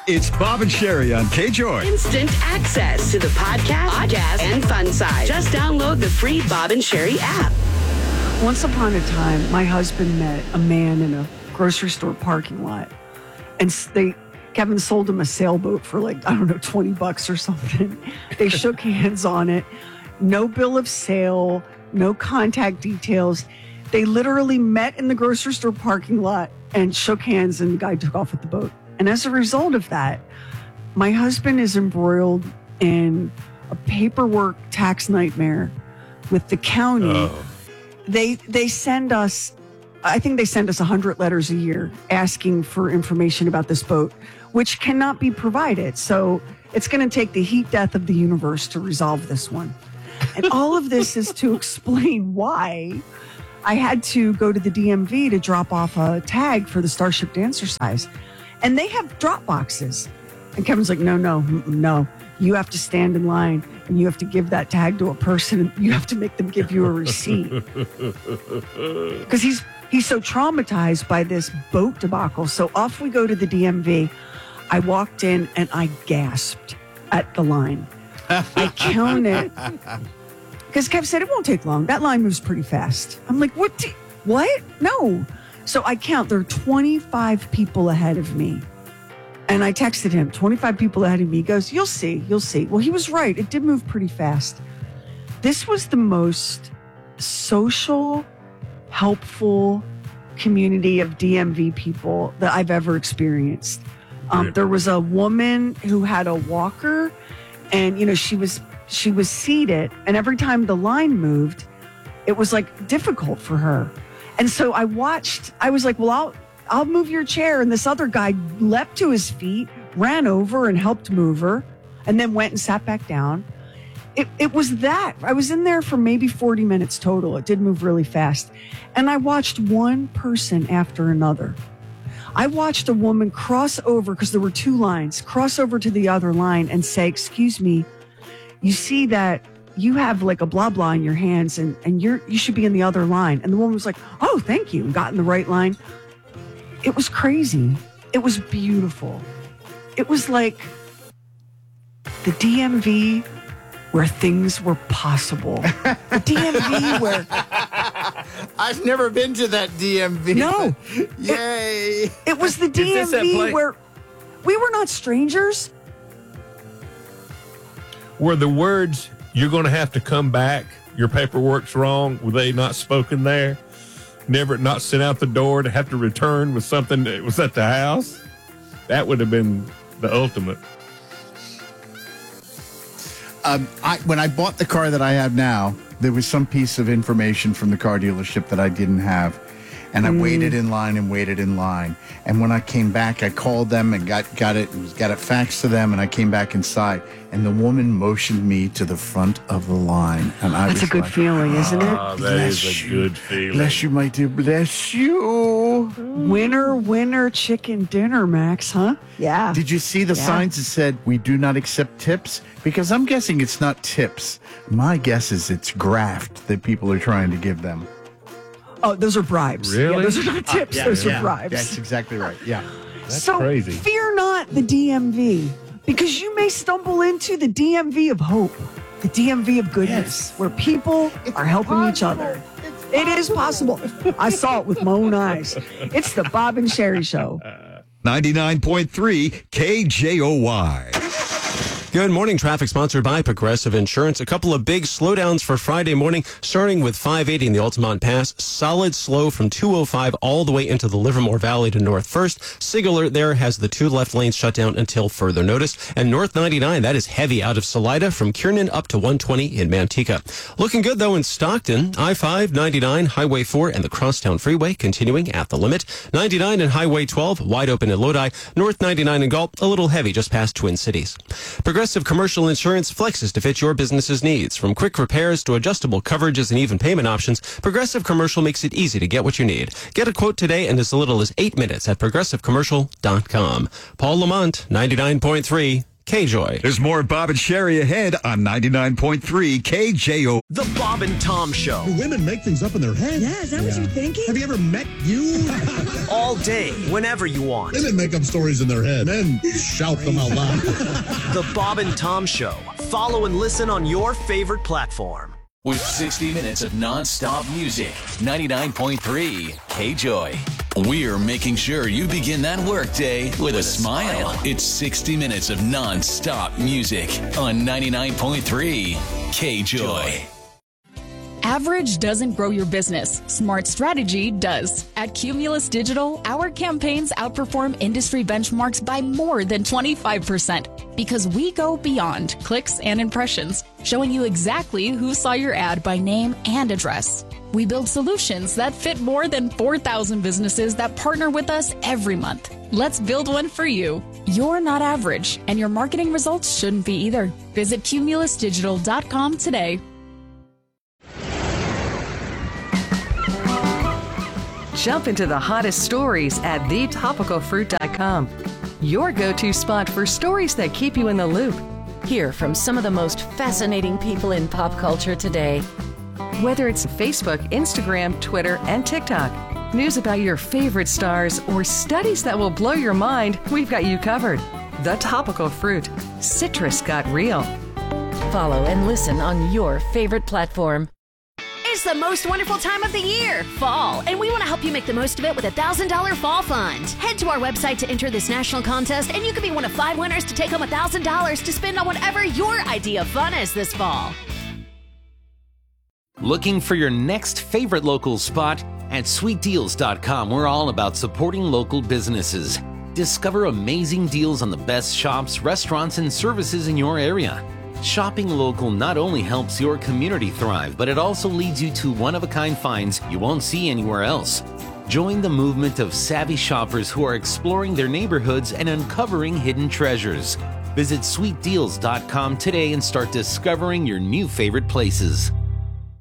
It's Bob and Sherry on KJOY. Instant access to the podcast, and fun side. Just download the free Bob and Sherry app. Once upon a time, my husband met a man in a grocery store parking lot, and Kevin sold him a sailboat for $20 or something. They shook hands on it. No bill of sale, no contact details. They literally met in the grocery store parking lot and shook hands, and the guy took off with the boat. And as a result of that, my husband is embroiled in a paperwork tax nightmare with the county. Oh. They send us, I think they send us 100 letters a year asking for information about this boat, which cannot be provided. So it's going to take the heat death of the universe to resolve this one. And all of this is to explain why I had to go to the DMV to drop off a tag for the Starship Dancercise. And they have drop boxes. And Kevin's like, no. You have to stand in line and you have to give that tag to a person. And you have to make them give you a receipt. Because he's so traumatized by this boat debacle. So off we go to the DMV. I walked in and I gasped at the line. I counted. Because Kev said it won't take long. That line moves pretty fast. I'm like, what? No. So I count. There are 25 people ahead of me. And I texted him, 25 people ahead of me. He goes, you'll see. Well, he was right. It did move pretty fast. This was the most social, helpful community of DMV people that I've ever experienced. There was a woman who had a walker, and she was seated, and every time the line moved, it was difficult for her. And so I was like, well, I'll move your chair. And this other guy leapt to his feet, ran over and helped move her, and then went and sat back down. It was that. I was in there for maybe 40 minutes total. It did move really fast. And I watched one person after another. I watched a woman cross over, because there were two lines, cross over to the other line and say, excuse me, you see that you have a blah blah in your hands and you should be in the other line. And the woman was like, oh, thank you, and got in the right line. It was crazy. It was beautiful. It was like the DMV where things were possible. The DMV where... I've never been to that DMV. No. Yay. It was the DMV where we were not strangers. Were the words, you're going to have to come back, your paperwork's wrong, were they not spoken there? Never not sent out the door to have to return with something that was at the house? That would have been the ultimate. When I bought the car that I have now, there was some piece of information from the car dealership that I didn't have. And I waited in line. And when I came back, I called them and got it faxed to them, and I came back inside. And the woman motioned me to the front of the line. And that's a good feeling, isn't it? That is a good feeling. Bless you, my dear. Bless you. Winner, chicken dinner, Max, huh? Yeah. Did you see the signs that said, we do not accept tips? Because I'm guessing it's not tips. My guess is it's graft that people are trying to give them. Oh, those are bribes. Really? Yeah, those are not tips. Those are bribes. That's exactly right. Yeah. That's so crazy. Fear not the DMV, because you may stumble into the DMV of hope, the DMV of goodness, where people are helping each other. It is possible. I saw it with my own eyes. It's the Bob and Sherry Show. 99.3 KJOY. Good morning. Traffic sponsored by Progressive Insurance. A couple of big slowdowns for Friday morning, starting with 580 in the Altamont Pass. Solid slow from 205 all the way into the Livermore Valley to North First. Sigler there has the two left lanes shut down until further notice. And North 99, that is heavy out of Salida from Kiernan up to 120 in Manteca. Looking good, though, in Stockton. I-5, 99, Highway 4, and the Crosstown Freeway continuing at the limit. 99 and Highway 12, wide open in Lodi. North 99 in Galt, a little heavy just past Twin Cities. Progressive Commercial Insurance flexes to fit your business's needs. From quick repairs to adjustable coverages and even payment options, Progressive Commercial makes it easy to get what you need. Get a quote today in as little as 8 minutes at progressivecommercial.com. Paul Lamont, 99.3 KJOY. There's more Bob and Sherry ahead on 99.3 KJO. The Bob and Tom Show. Women make things up in their head. Yeah, is that what you're thinking? Have you ever met you? All day, whenever you want. Women make up stories in their head. Men shout them out loud. The Bob and Tom Show. Follow and listen on your favorite platform. With 60 minutes of non-stop music, 99.3 KJOY. We're making sure you begin that workday with a smile. It's 60 minutes of non-stop music on 99.3 KJOY. Average doesn't grow your business. Smart strategy does. At Cumulus Digital, our campaigns outperform industry benchmarks by more than 25% because we go beyond clicks and impressions, showing you exactly who saw your ad by name and address. We build solutions that fit more than 4,000 businesses that partner with us every month. Let's build one for you. You're not average, and your marketing results shouldn't be either. Visit cumulusdigital.com today. Jump into the hottest stories at thetopicalfruit.com. Your go-to spot for stories that keep you in the loop. Hear from some of the most fascinating people in pop culture today. Whether it's Facebook, Instagram, Twitter, and TikTok, news about your favorite stars, or studies that will blow your mind, we've got you covered. The Topical Fruit. Citrus got real. Follow and listen on your favorite platform. It's the most wonderful time of the year, fall, and we want to help you make the most of it with a $1,000 fall fund. Head to our website to enter this national contest, and you could be one of 5 winners to take home $1,000 to spend on whatever your idea of fun is this fall. Looking for your next favorite local spot? At sweetdeals.com, we're all about supporting local businesses. Discover amazing deals on the best shops, restaurants, and services in your area. Shopping local not only helps your community thrive, but it also leads you to one-of-a-kind finds you won't see anywhere else. Join the movement of savvy shoppers who are exploring their neighborhoods and uncovering hidden treasures. Visit sweetdeals.com today and start discovering your new favorite places.